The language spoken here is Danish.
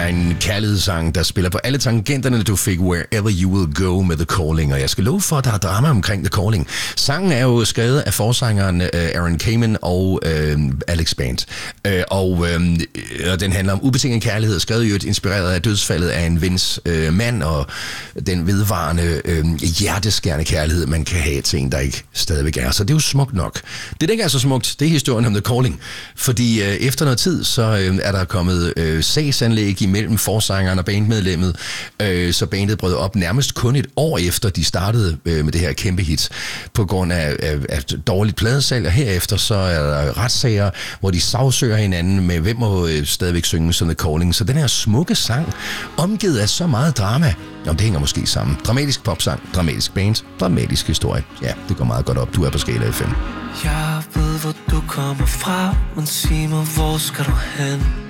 en kærlighedssang, der spiller på alle tangenterne, du fik Wherever You Will Go med The Calling, og jeg skal love for, at der er drama omkring The Calling. Sangen er jo skrevet af forsangeren Aaron Kamen og Alex Band, og den handler om ubetinget kærlighed, skrevet jo inspireret af dødsfaldet af en vens mand, og den vedvarende hjerteskærende kærlighed, man kan have til en, der ikke stadigvæk er. Så det er jo smukt nok. Det, der ikke er så smukt, det er historien om The Calling, fordi efter noget tid, så er der kommet sagsanlæg imellem forsangeren og bandmedlemmet, så bandet brød op nærmest kun et år efter, de startede med det her kæmpe hit, på grund af dårligt pladesalg, og herefter så er der retssager, hvor de sagsøger hinanden med, hvem må stadigvæk synge som The Calling. Så den her smukke sang, omgivet af så meget drama, det hænger måske sammen. Dramatisk popsang, dramatisk band, dramatisk historie. Ja, det går meget godt op. Du er på Skala FM. Jeg ved, hvor du kommer fra, men sig mig, hvor skal du hen?